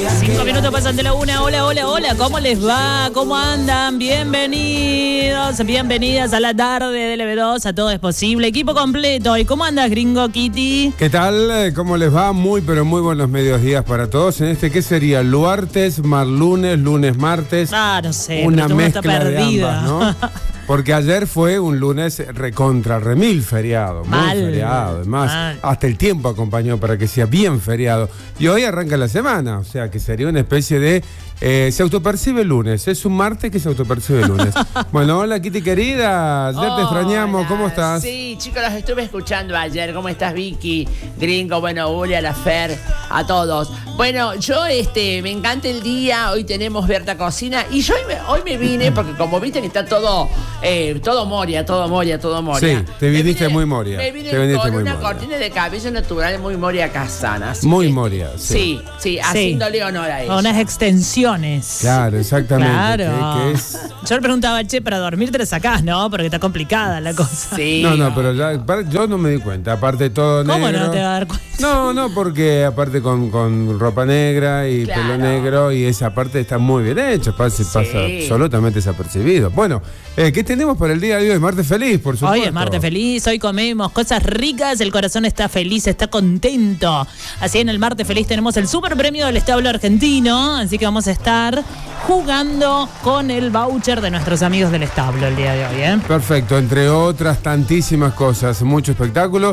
5 minutos pasan de la 1. Hola, hola, hola. ¿Cómo les va? ¿Cómo andan? Bienvenidos, bienvenidas a la tarde de LB2. A Todo es Posible. Equipo completo. ¿Y cómo andas, Gringo Kitty? ¿Qué tal? ¿Cómo les va? Muy, pero muy buenos medios días para todos. En ¿qué sería? Luartes, marlunes, lunes, martes. No sé. Una mezcla está perdida. de ambas, ¿no? Porque ayer fue un lunes recontra remil feriado, muy feriado. Además, hasta el tiempo acompañó para que sea bien feriado. Y hoy arranca la semana, o sea que sería una especie de... se autopercibe el lunes, es un martes que se autopercibe el lunes. Bueno, hola Kitty querida, ya te extrañamos, ¿cómo estás? Sí, chicos, los estuve escuchando ayer. ¿Cómo estás, Vicky? Gringo, bueno, Uli, a la Fer, a todos. Bueno, yo me encanta el día, hoy tenemos Berta Cocina y yo hoy me vine porque como viste que está todo Moria. Sí, te viniste muy Moria. Me vine te viniste con muy una Moria. cortina de cabello natural muy Moria Casana. Muy Moria, sí. Sí, haciéndole honor a ella. Unas extensiones. Claro, exactamente. Claro. Que es... Yo le preguntaba, che, para dormir te la sacás, ¿no? Porque está complicada la cosa. Sí. No, pero yo no me di cuenta. Aparte todo negro. ¿Cómo no te va a dar cuenta? No, porque aparte con ropa negra y Claro. pelo negro y esa parte está muy bien hecha, pasa absolutamente desapercibido. Bueno, ¿qué tenemos para el día de hoy? Martes feliz, por supuesto. Hoy es martes feliz, hoy comemos cosas ricas, el corazón está feliz, está contento. Así en el martes feliz tenemos el super premio del establo argentino, así que vamos a estar jugando con el voucher de nuestros amigos del establo el día de hoy, ¿eh? Perfecto, entre otras tantísimas cosas, mucho espectáculo.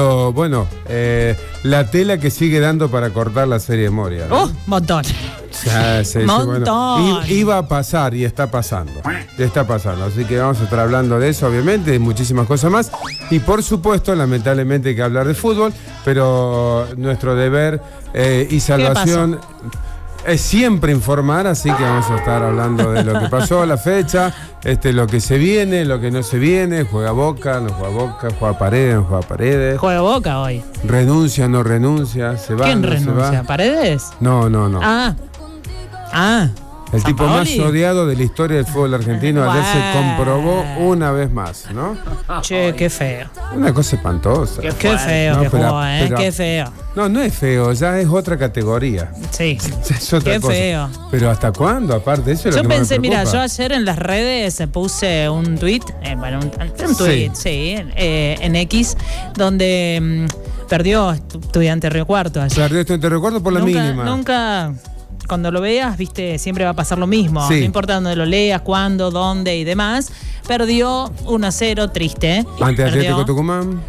La tela que sigue dando para cortar la serie de Moria, ¿no? Montón. Sí, Montón. bueno. Iba a pasar y está pasando. Así que vamos a estar hablando de eso, obviamente, de muchísimas cosas más. Y por supuesto, lamentablemente hay que hablar de fútbol, pero nuestro deber y salvación es siempre informar, así que vamos a estar hablando de lo que pasó, la fecha, lo que se viene, lo que no se viene, juega Boca, no juega Boca, juega Paredes, no juega Paredes. Juega Boca hoy. Renuncia, no renuncia, se va, ¿Quién no renuncia? se va. ¿Paredes? No. El tipo más ¿Sampaoli? odiado de la historia del fútbol argentino ayer se comprobó una vez más, ¿no? Che, qué feo. Una cosa espantosa. Qué feo No, que pero- jugó, pero- qué feo. No es feo, ya es otra categoría. Sí. Es otra Qué cosa. feo. Pero ¿hasta cuándo? Aparte, eso es lo Yo que pensé, más me mira, preocupa. yo ayer en las redes puse un tweet, un tweet, en X, donde perdió Estudiante Río Cuarto ayer. Perdió esto en te recuerdo por la mínima. Nunca, cuando lo veas, viste, siempre va a pasar lo mismo. Sí. No importa dónde lo leas, cuándo, dónde y demás. Perdió 1-0, triste. Ante Atlético Perdió. Tucumán.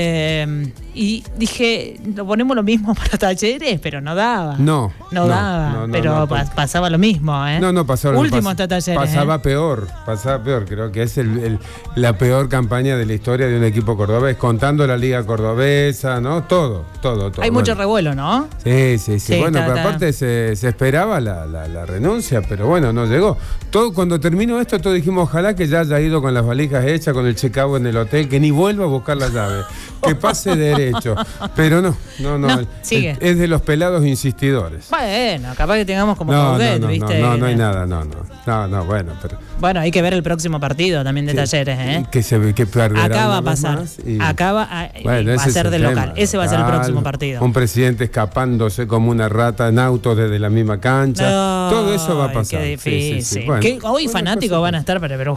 Y dije, lo ponemos lo mismo para Talleres, pero no daba. No daba, pero porque- pasaba lo mismo, ¿eh? No, pasaba. Último está Talleres. Pasaba peor. Creo que es la peor campaña de la historia de un equipo cordobés, contando la Liga Cordobesa, ¿no? Todo. Hay mucho revuelo, ¿no? Sí. Sí, Bueno, pero está. aparte se esperaba la renuncia, pero bueno, no llegó. Cuando terminó esto, todos dijimos, ojalá que ya haya ido con las valijas hechas, con el check-out en el hotel, que ni vuelva a buscar la llave, que pase derecho. Pero no. sigue. Es de los pelados insistidores. Bueno, capaz que tengamos como No, Baudet, no, ¿viste? no hay nada, bueno, pero... Bueno, hay que ver el próximo partido también de Talleres, ¿eh? Que perderá Acá va a una vez pasar. más y- Acá va Bueno, a ese es ser el de tema, local. Ese va a ser el próximo partido. Un presidente escapándose como una rata en auto desde la misma cancha. Todo eso va a pasar. Qué Sí, difícil. sí, sí. Bueno, Que hoy una fanáticos cosa- van a estar, pero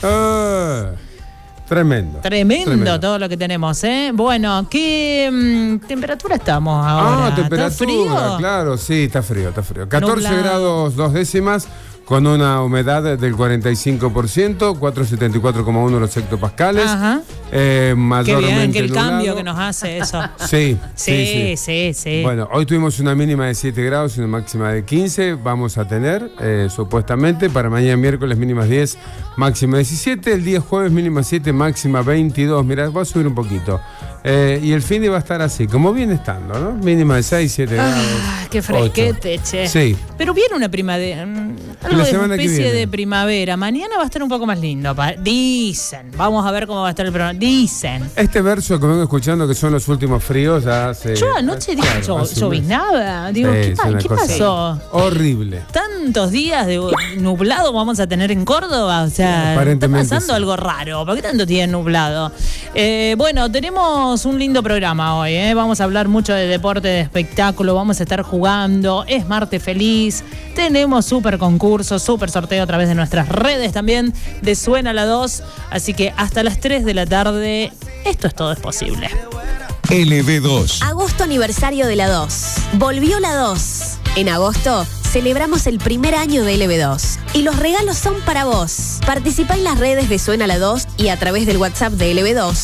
Tremendo. tremendo todo lo que tenemos, ¿eh? Bueno, ¿qué temperatura estamos ahora? Temperatura, ¿Está frío? claro, sí, está frío. 14 Nublado. grados 2 décimas, con una humedad del 45%, 474,1 los hectopascales. Ajá. Mayormente Qué bien, que el nublado. cambio que nos hace eso. Sí. Sí. Bueno, hoy tuvimos una mínima de 7 grados y una máxima de 15. Vamos a tener, supuestamente, para mañana miércoles mínimas 10, máxima 17. El día jueves mínima 7, máxima 22. Mirá, voy a subir un poquito. Y el fin de va a estar así, como viene estando, ¿no? Mínima de 6, 7 grados. Qué fresquete, che. Sí. Pero viene una primavera, algo La de semana que especie viene. de primavera. Mañana va a estar un poco más lindo. Dicen. Vamos a ver cómo va a estar el programa. Dicen. Este verso que vengo escuchando, que son los últimos fríos, ya se... Yo anoche dije claro, hace un mes. lloviznaba. Digo, Sí, ¿qué es una qué cosa pasó? horrible. Tan ¿cuántos días de nublado vamos a tener en Córdoba? O sea, está pasando algo raro. ¿Por qué tanto tiene nublado? Bueno, tenemos un lindo programa hoy, ¿eh? Vamos a hablar mucho de deporte, de espectáculo, vamos a estar jugando. Es martes feliz. Tenemos súper concurso, súper sorteo a través de nuestras redes también de Suena la 2. Así que hasta las 3 de la tarde, Todo es posible. LB2. Agosto aniversario de la 2. Volvió la 2. En agosto celebramos el primer año de LB2 y los regalos son para vos. Participa en las redes de Suena la 2 y a través del WhatsApp de LB2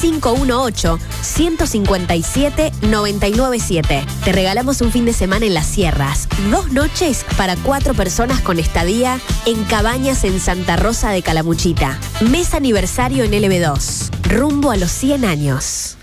3518-157-997. Te regalamos un fin de semana en las sierras, 2 noches para 4 personas con estadía en cabañas en Santa Rosa de Calamuchita. Mes aniversario en LB2, rumbo a los 100 años.